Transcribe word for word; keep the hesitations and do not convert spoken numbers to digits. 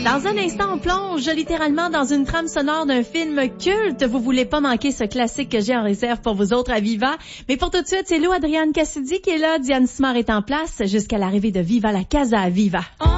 Dans un instant, on plonge littéralement dans une trame sonore d'un film culte. Vous voulez pas manquer ce classique que j'ai en réserve pour vous autres à Viva. Mais pour tout de suite, c'est Lou Adrienne Cassidy qui est là. Diane Simard est en place jusqu'à l'arrivée de Viva la Casa à Viva.